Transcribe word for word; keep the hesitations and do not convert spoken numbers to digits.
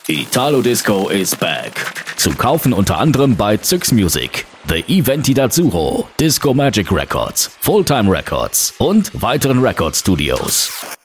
Italo Disco is back. Zu kaufen unter anderem bei Zyx Music, The Eventi d'Azzurro, Disco Magic Records, Fulltime Records und weiteren Record Studios.